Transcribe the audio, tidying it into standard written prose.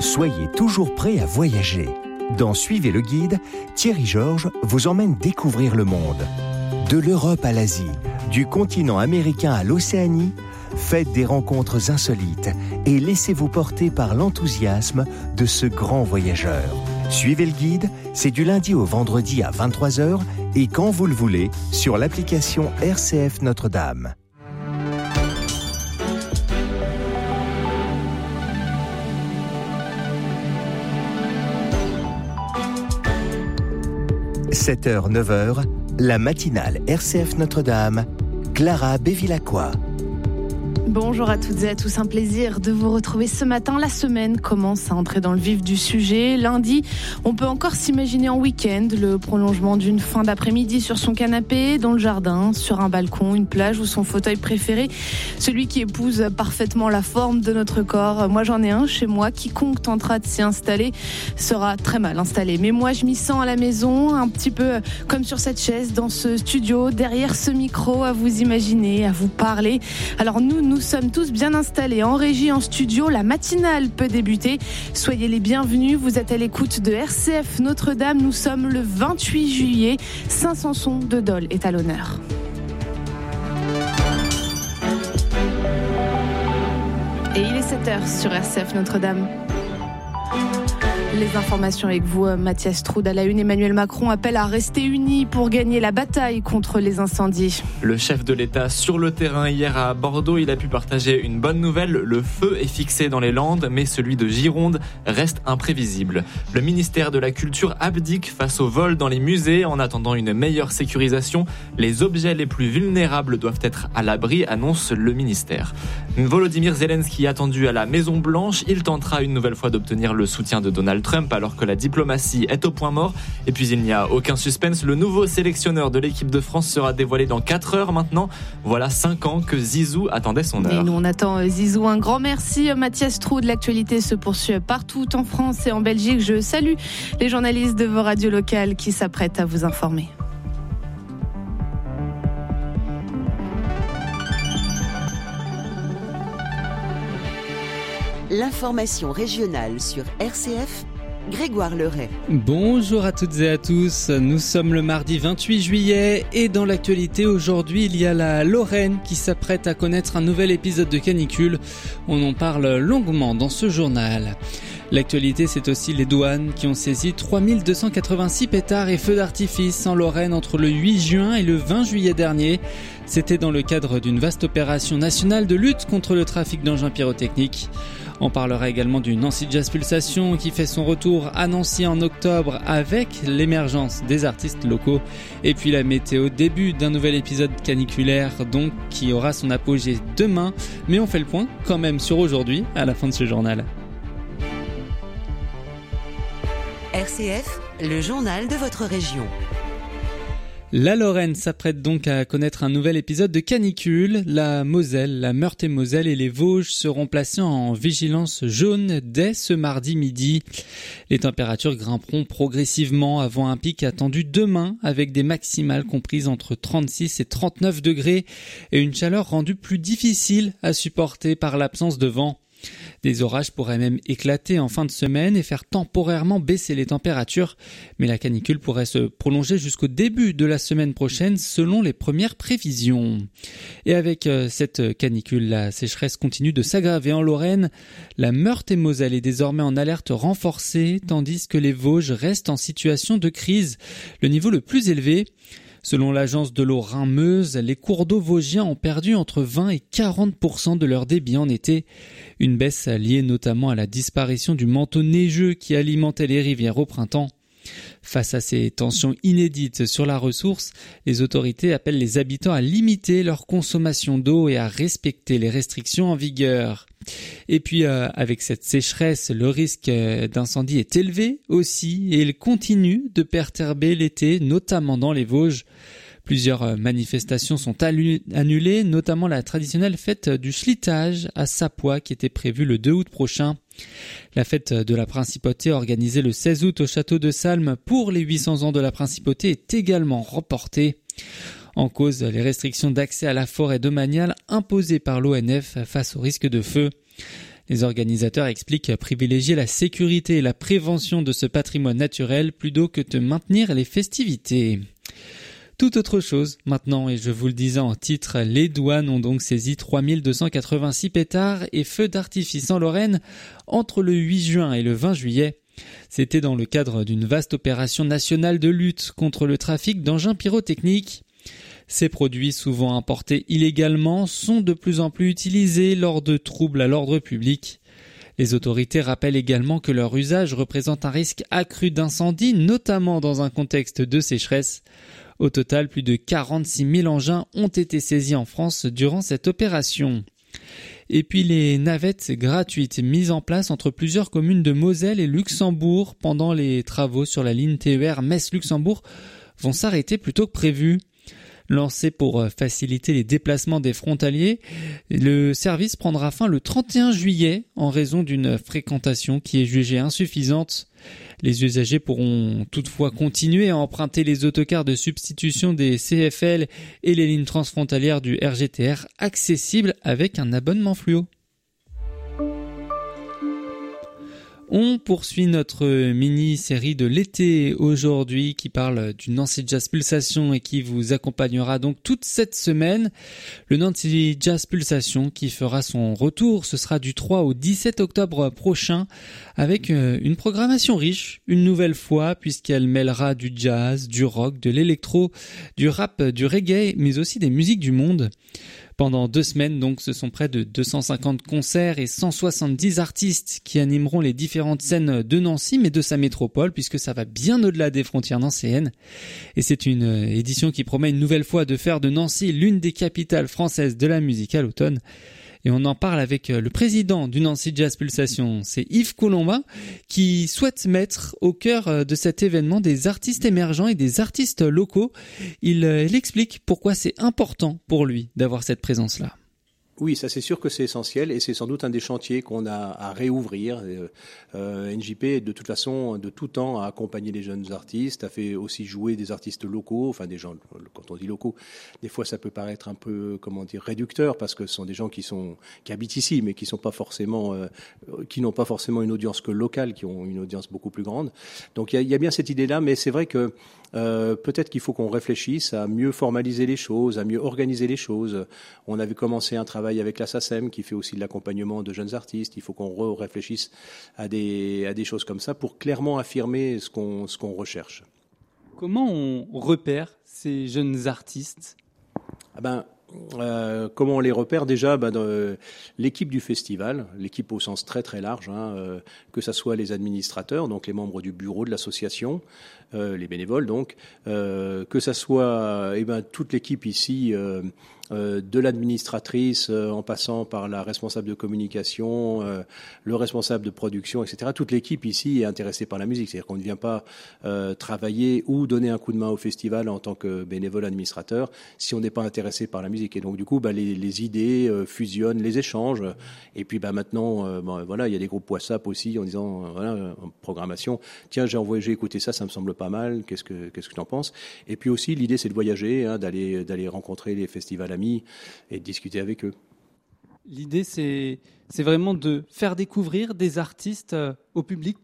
Soyez toujours prêt à voyager. Dans Suivez le guide, Thierry Georges vous emmène découvrir le monde. De l'Europe à l'Asie, du continent américain à l'Océanie, faites des rencontres insolites et laissez-vous porter par l'enthousiasme de ce grand voyageur. Suivez le guide, c'est du lundi au vendredi à 23h et quand vous le voulez sur l'application RCF Notre-Dame. « 7h, 9h, la matinale RCF Notre-Dame, Clara Bévilacqua. » Bonjour à toutes et à tous, un plaisir de vous retrouver ce matin. La semaine commence à entrer dans le vif du sujet. Lundi, on peut encore s'imaginer en week-end le prolongement d'une fin d'après-midi sur son canapé, dans le jardin, sur un balcon, une plage ou son fauteuil préféré. Celui qui épouse parfaitement la forme de notre corps. Moi, j'en ai un chez moi. Quiconque tentera de s'y installer sera très mal installé. Mais moi, je m'y sens à la maison, un petit peu comme sur cette chaise, dans ce studio, derrière ce micro, à vous imaginer, à vous parler. Alors nous sommes tous bien installés en régie, en studio. La matinale peut débuter. Soyez les bienvenus. Vous êtes à l'écoute de RCF Notre-Dame. Nous sommes le 28 juillet. Saint-Samson de Dol est à l'honneur. Et il est 7h sur RCF Notre-Dame. Les informations avec vous, Mathias Troud. À la une, Emmanuel Macron appelle à rester unis pour gagner la bataille contre les incendies. Le chef de l'État sur le terrain hier à Bordeaux, il a pu partager une bonne nouvelle. Le feu est fixé dans les Landes, mais celui de Gironde reste imprévisible. Le ministère de la Culture abdique face au vol dans les musées. En attendant une meilleure sécurisation, les objets les plus vulnérables doivent être à l'abri, annonce le ministère. Volodymyr Zelensky attendu à la Maison-Blanche. Il tentera une nouvelle fois d'obtenir le soutien de Donald Trump alors que la diplomatie est au point mort. Et puis il n'y a aucun suspense, le nouveau sélectionneur de l'équipe de France sera dévoilé dans 4 heures maintenant. Voilà 5 ans que Zizou attendait son heure. Et nous on attend Zizou. Un grand merci Mathias Troud. L'actualité se poursuit partout en France et en Belgique. Je salue les journalistes de vos radios locales qui s'apprêtent à vous informer. L'information régionale sur RCF, Grégoire Leray. Bonjour à toutes et à tous, nous sommes le mardi 28 juillet et dans l'actualité aujourd'hui il y a la Lorraine qui s'apprête à connaître un nouvel épisode de canicule. On en parle longuement dans ce journal. L'actualité, c'est aussi les douanes qui ont saisi 3286 pétards et feux d'artifice en Lorraine entre le 8 juin et le 20 juillet dernier. C'était dans le cadre d'une vaste opération nationale de lutte contre le trafic d'engins pyrotechniques. On parlera également du Nancy Jazz Pulsation qui fait son retour à Nancy en octobre avec l'émergence des artistes locaux. Et puis la météo, début d'un nouvel épisode caniculaire donc qui aura son apogée demain. Mais on fait le point quand même sur aujourd'hui à la fin de ce journal. RCF, le journal de votre région. La Lorraine s'apprête donc à connaître un nouvel épisode de canicule. La Moselle, la Meurthe-et-Moselle et les Vosges seront placés en vigilance jaune dès ce mardi midi. Les températures grimperont progressivement avant un pic attendu demain avec des maximales comprises entre 36 et 39 degrés et une chaleur rendue plus difficile à supporter par l'absence de vent. Des orages pourraient même éclater en fin de semaine et faire temporairement baisser les températures, mais la canicule pourrait se prolonger jusqu'au début de la semaine prochaine selon les premières prévisions. Et avec cette canicule, la sécheresse continue de s'aggraver en Lorraine. La Meurthe-et-Moselle est désormais en alerte renforcée, tandis que les Vosges restent en situation de crise. Le niveau le plus élevé. Selon l'agence de l'eau Rhin-Meuse, les cours d'eau vosgiens ont perdu entre 20 et 40% de leur débit en été. Une baisse liée notamment à la disparition du manteau neigeux qui alimentait les rivières au printemps. Face à ces tensions inédites sur la ressource, les autorités appellent les habitants à limiter leur consommation d'eau et à respecter les restrictions en vigueur. Et puis avec cette sécheresse, le risque d'incendie est élevé aussi et il continue de perturber l'été, notamment dans les Vosges. Plusieurs manifestations sont annulées, notamment la traditionnelle fête du Schlitage à Sapois qui était prévue le 2 août prochain. La fête de la Principauté organisée le 16 août au château de Salmes pour les 800 ans de la Principauté est également reportée. En cause, les restrictions d'accès à la forêt domaniale imposées par l'ONF face au risque de feu. Les organisateurs expliquent privilégier la sécurité et la prévention de ce patrimoine naturel plutôt que de maintenir les festivités. Tout autre chose maintenant, et je vous le disais en titre, les douanes ont donc saisi 3286 pétards et feux d'artifice en Lorraine entre le 8 juin et le 20 juillet. C'était dans le cadre d'une vaste opération nationale de lutte contre le trafic d'engins pyrotechniques. Ces produits, souvent importés illégalement, sont de plus en plus utilisés lors de troubles à l'ordre public. Les autorités rappellent également que leur usage représente un risque accru d'incendie, notamment dans un contexte de sécheresse. Au total, plus de 46 000 engins ont été saisis en France durant cette opération. Et puis les navettes gratuites mises en place entre plusieurs communes de Moselle et Luxembourg pendant les travaux sur la ligne TER Metz-Luxembourg vont s'arrêter plus tôt que prévu. Lancé pour faciliter les déplacements des frontaliers, le service prendra fin le 31 juillet en raison d'une fréquentation qui est jugée insuffisante. Les usagers pourront toutefois continuer à emprunter les autocars de substitution des CFL et les lignes transfrontalières du RGTR accessibles avec un abonnement fluo. On poursuit notre mini-série de l'été aujourd'hui qui parle du Nancy Jazz Pulsation et qui vous accompagnera donc toute cette semaine. Le Nancy Jazz Pulsation qui fera son retour, ce sera du 3 au 17 octobre prochain avec une programmation riche, une nouvelle fois puisqu'elle mêlera du jazz, du rock, de l'électro, du rap, du reggae mais aussi des musiques du monde. Pendant 2 semaines, donc, ce sont près de 250 concerts et 170 artistes qui animeront les différentes scènes de Nancy, mais de sa métropole, puisque ça va bien au-delà des frontières nancéennes. Et c'est une édition qui promet une nouvelle fois de faire de Nancy l'une des capitales françaises de la musique à l'automne. Et on en parle avec le président du Nancy Jazz Pulsation, c'est Yves Colombin, qui souhaite mettre au cœur de cet événement des artistes émergents et des artistes locaux. Il explique pourquoi c'est important pour lui d'avoir cette présence-là. Oui, ça c'est sûr que c'est essentiel et c'est sans doute un des chantiers qu'on a à réouvrir. NJP, de toute façon, de tout temps, a accompagné les jeunes artistes, a fait aussi jouer des artistes locaux, enfin des gens, quand on dit locaux, des fois ça peut paraître un peu, réducteur parce que ce sont des gens qui habitent ici mais qui sont pas forcément, qui n'ont pas forcément une audience que locale, qui ont une audience beaucoup plus grande. Donc il y a bien cette idée-là, mais c'est vrai que peut-être qu'il faut qu'on réfléchisse à mieux formaliser les choses, à mieux organiser les choses. On avait commencé un travail avec la SACEM qui fait aussi de l'accompagnement de jeunes artistes. Il faut qu'on réfléchisse à des choses comme ça pour clairement affirmer ce qu'on recherche. Comment on repère ces jeunes artistes ? Comment on les repère déjà l'équipe du festival, l'équipe au sens très très large, que ça soit les administrateurs, donc les membres du bureau de l'association, les bénévoles donc, que ça soit toute l'équipe ici, de l'administratrice en passant par la responsable de communication, le responsable de production, etc. Toute l'équipe ici est intéressée par la musique, c'est-à-dire qu'on ne vient pas travailler ou donner un coup de main au festival en tant que bénévole administrateur si on n'est pas intéressé par la musique. Et donc du coup, les idées fusionnent, les échanges. Et puis maintenant, il y a des groupes WhatsApp aussi en disant en programmation, tiens, j'ai écouté ça, ça me semble pas mal. Qu'est-ce que tu en penses ? Et puis aussi, l'idée c'est de voyager, d'aller rencontrer les festivals amis et de discuter avec eux. L'idée c'est vraiment de faire découvrir des artistes au public